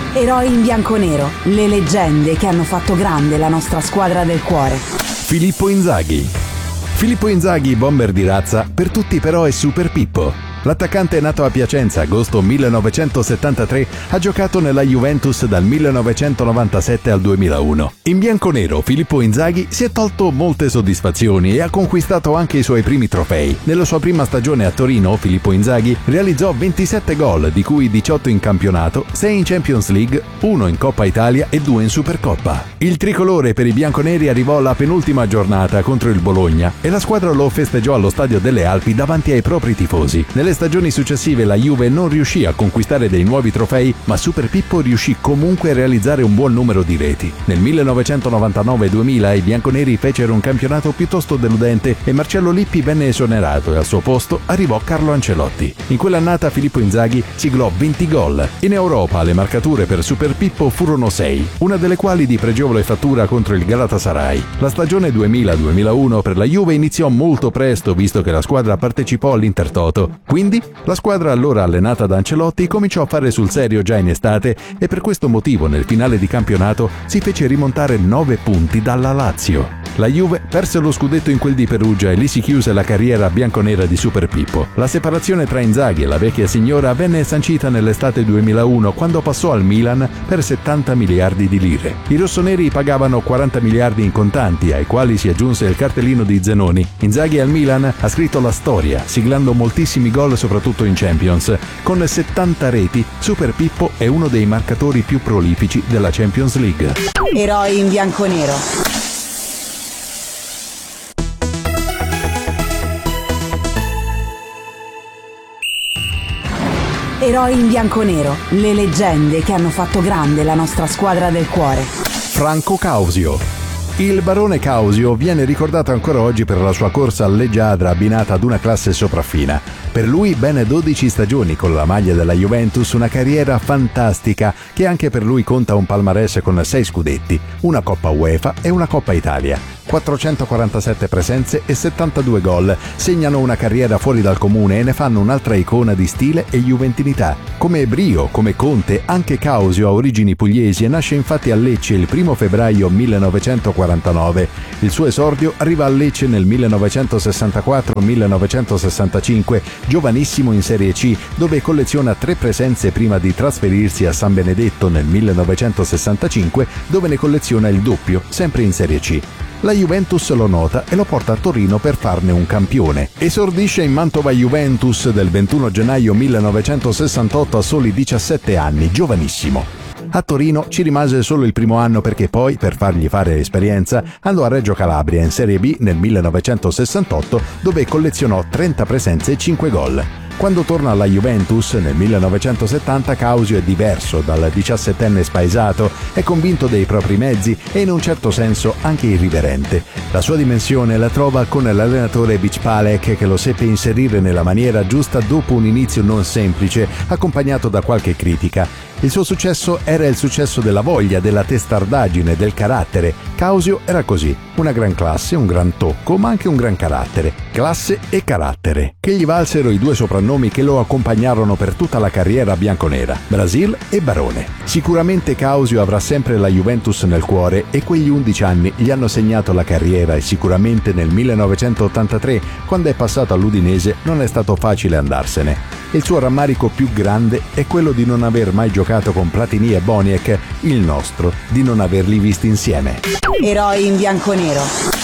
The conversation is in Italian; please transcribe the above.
Eroi in bianconero, le leggende che hanno fatto grande la nostra squadra del cuore. Filippo Inzaghi. Filippo Inzaghi, bomber di razza, per tutti però è Super Pippo. L'attaccante nato a Piacenza agosto 1973 ha giocato nella Juventus dal 1997 al 2001. In bianconero Filippo Inzaghi si è tolto molte soddisfazioni e ha conquistato anche i suoi primi trofei. Nella sua prima stagione a Torino, Filippo Inzaghi realizzò 27 gol, di cui 18 in campionato, 6 in Champions League, 1 in Coppa Italia e 2 in Supercoppa. Il tricolore per i bianconeri arrivò alla penultima giornata contro il Bologna e la squadra lo festeggiò allo Stadio delle Alpi davanti ai propri tifosi. Nelle stagioni successive la Juve non riuscì a conquistare dei nuovi trofei, ma Super Pippo riuscì comunque a realizzare un buon numero di reti. Nel 1999-2000 i bianconeri fecero un campionato piuttosto deludente e Marcello Lippi venne esonerato e al suo posto arrivò Carlo Ancelotti. In quell'annata Filippo Inzaghi siglò 20 gol. In Europa le marcature per Super Pippo furono 6, una delle quali di pregevole fattura contro il Galatasaray. La stagione 2000-2001 per la Juve iniziò molto presto, visto che la squadra partecipò all'Intertoto. Quindi la squadra allora allenata da Ancelotti cominciò a fare sul serio già in estate e per questo motivo nel finale di campionato si fece rimontare 9 punti dalla Lazio. La Juve perse lo scudetto in quel di Perugia e lì si chiuse la carriera bianconera di Super Pippo. La separazione tra Inzaghi e la vecchia signora venne sancita nell'estate 2001 quando passò al Milan per 70 miliardi di lire. I rossoneri pagavano 40 miliardi in contanti, ai quali si aggiunse il cartellino di Zenoni. Inzaghi al Milan ha scritto la storia, siglando moltissimi gol soprattutto in Champions. Con 70 reti, Super Pippo è uno dei marcatori più prolifici della Champions League. Eroi in bianconero. Eroi in bianconero, le leggende che hanno fatto grande la nostra squadra del cuore. Franco Causio. Il barone Causio viene ricordato ancora oggi per la sua corsa leggiadra abbinata ad una classe sopraffina. Per lui ben 12 stagioni con la maglia della Juventus, una carriera fantastica che anche per lui conta un palmarès con 6 scudetti, una Coppa UEFA e una Coppa Italia. 447 presenze e 72 gol segnano una carriera fuori dal comune e ne fanno un'altra icona di stile e juventinità. Come Brio, come Conte, anche Causio ha origini pugliesi e nasce infatti a Lecce il 1 febbraio 1949. Il suo esordio arriva a Lecce nel 1964-1965, giovanissimo in Serie C, dove colleziona 3 presenze prima di trasferirsi a San Benedetto nel 1965, dove ne colleziona il doppio, sempre in Serie C. La Juventus lo nota e lo porta a Torino per farne un campione. Esordisce in Mantova Juventus del 21 gennaio 1968 a soli 17 anni, giovanissimo. A Torino ci rimase solo il primo anno perché poi, per fargli fare esperienza, andò a Reggio Calabria in Serie B nel 1968 dove collezionò 30 presenze e 5 gol. Quando torna alla Juventus nel 1970 Causio è diverso dal 17enne spaesato, è convinto dei propri mezzi e in un certo senso anche irriverente. La sua dimensione la trova con l'allenatore Bicpalek che lo seppe inserire nella maniera giusta dopo un inizio non semplice, accompagnato da qualche critica. Il suo successo era il successo della voglia, della testardaggine, del carattere. Causio era così, una gran classe, un gran tocco, ma anche un gran carattere. Classe e carattere, che gli valsero i 2 soprannomi che lo accompagnarono per tutta la carriera bianconera, Brasil e Barone. Sicuramente Causio avrà sempre la Juventus nel cuore e quegli 11 anni gli hanno segnato la carriera e sicuramente nel 1983, quando è passato all'Udinese, non è stato facile andarsene. Il suo rammarico più grande è quello di non aver mai giocato con Platini e Boniek, il nostro di non averli visti insieme. Eroi in bianconero.